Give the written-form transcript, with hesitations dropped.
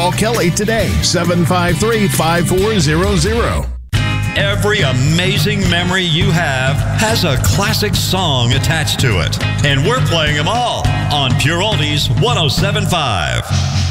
Call Kelly today, 753-5400. Every amazing memory you have has a classic song attached to it. And we're playing them all on Pure Oldies 107.5.